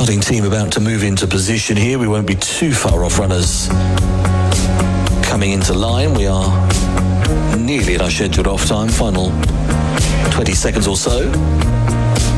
Starting team about to move into position here. We won't be too far off runners coming into line. We are nearly at our scheduled off time, final 20 seconds or so.